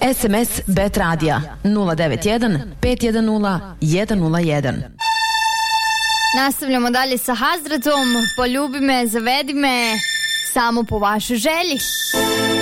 SMS Bet Radija 091 510 101. Nastavljamo dalje sa Hazretom. Poljubi me, zavedi me, samo po vašoj želji.